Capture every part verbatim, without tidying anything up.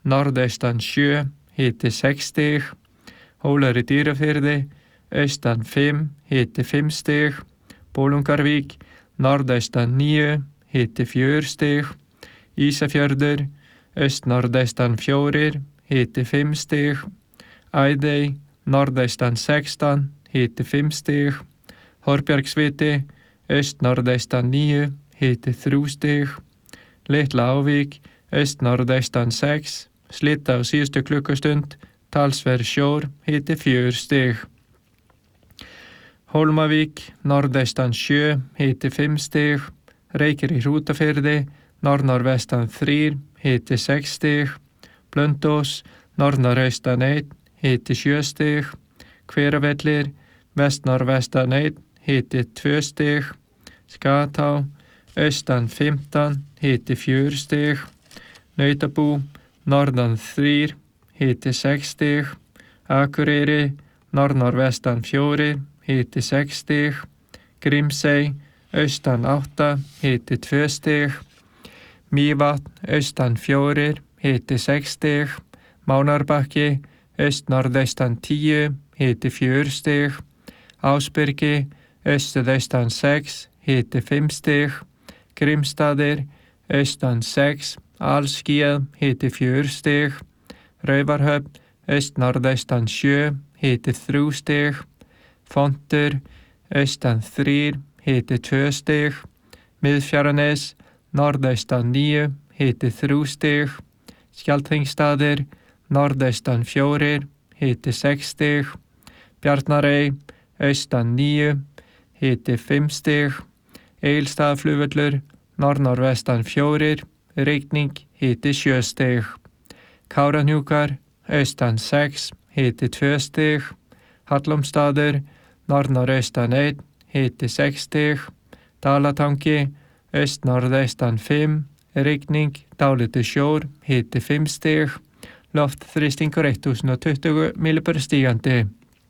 norðaustan sjö, hiti sex stig. Hólar í Dýrafirði, austan fimm, hiti fimm stig. Bolungarvík, norðaustan níu, hiti fjögur stig. Ísafjörður, aust-norðaustan fjórir, hiti fimm stig. Æðey, norðaustan sextán, hiti fimm stig. Horbjargsviti, aust-norðaustan níu, hiti þrjú stig. Litla Ávík, aust-norðaustan sex, slita á síðustu klukkustund, talsverð sjór, hiti fjögur stig. Hólmavík, norðaustan sjö, hiti fimm stig. Reykir í Hrútafirði, norð-norðvestan þrír, hiti sex stig. Blöndós, norð-norðaustan einn, hiti sjö stig. Hveravellir, vest-norðvestan einn, hiti tvö stig. Skatá, austan fimmtán, hiti fjögur stig. Nautabú, norðan þrír, hiti sex stig. Akureyri, norð-norðvestan fjórir, hiti sex stig. Grímsey, austan átta, hiti tvö stig. Mývatn, austan fjórir, hiti sex stig. Mánarbakki, aust-norðaustan tíu, hiti fjögur stig. Ásbyrgi, austuðaustan sex, hiti fimm stig. Grímsstaðir, austan sex, alskýjað, hiti fjögur stig. Raufarhöfn, aust-norðaustan sjö, hiti þrjú stig. Fontur, austan þrír, hiti tvö stig. Miðfjaranes, norðaustan níu, hiti þrjú stig. Skjaldþingsstaðir, norðaustan fjórir, hiti sex stig. Bjarnarey, austan níu, hiti fimm stig. Egilsstaðaflugvöllur, norð-norðvestan fjórir, rigning, hiti sjö stig. Kárahnjúkar, austan sex, hiti tvö stig. Hallormsstaður, norð-norðaustan einn, hiti sex stig. Dalatangi, aust-norðaustan fimm, rigning, dálítill sjór, hiti fimm stig. Loftþrýstingur þúsund tuttugu millibörur stígandi.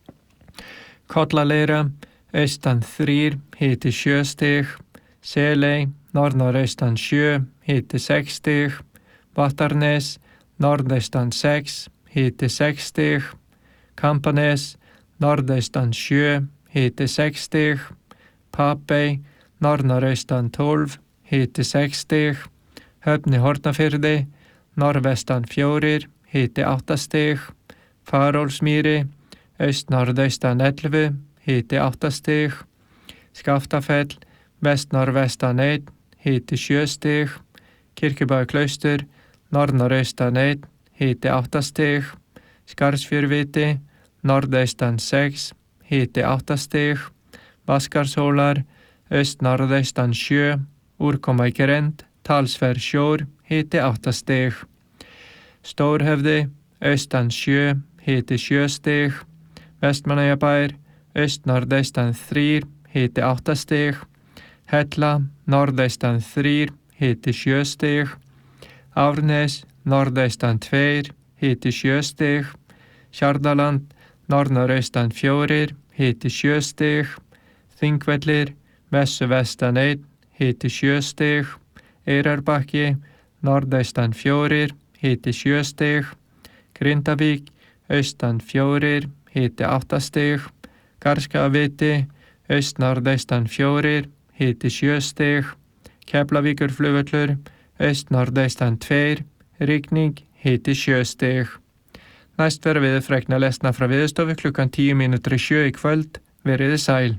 Kollaleira, austan þrír, hiti sjö stig. Seley, norð-norðaustan sjö, hiti sex stig. Vattarnes, norðaustan sex, hiti sex stig. Kampanes, norðaustan sjö, hiti sex stig. Papey, norð-norðaustan tólf, hiti sex stig. Höfn í Hornafirði, norðvestan fjórir, hiti átta stig. Farólfsmýri, aust-norðaustan ellefu, hiti átta stig. Skaftafell, vest-norðvestan einn, hiti sjö stig. Kirkjubæjarklaustur, norð-norðaustan einn, hiti átta stig. Skarðsfjörviti, norðaustan sex, hiti átta stig. Vaskarshólar, aust-norðaustan sjö, úrkoma í grennd, talsverð sjór, hiti átta stig. Stórhöfði, austan sjö, hiti sjö stig. Vestmannaeyjabær, aust-norðaustan þrír, hiti átta stig. Hella, norðaustan þrír, hiti sjö stig. Árnes, norðaustan tveir, hiti sjö stig. Hjarðarland, norð-norðaustan fjórir, hiti sjö stig. Þingvellir, vestur-vestan einn, hiti sjö stig. Eyrarbakki, norðaustan fjórir, hiti sjö stig. Grindavík, austan fjórir, hiti átta stig. Garðskagaviti, aust-norðaustan fjórir, hiti sjö stig. Keflavíkurflugvöllur, aust-norðaustan tveir, rigning, hiti sjö stig. Næst verður veðurfregna lesna frá Veðurstofu klukkan tíu mínútur í sjö í kvöld. Veriði sæl.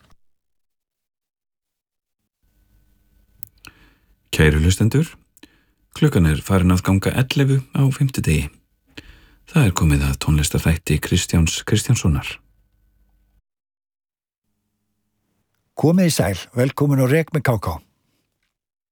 Kæru hlustendur, klukkan er farin að ganga ellefu á fimmtudegi. Það er komið að tónlistarþætti Kristjáns Kristjánssonar. Komið í sæl, velkomin á Rek með K K.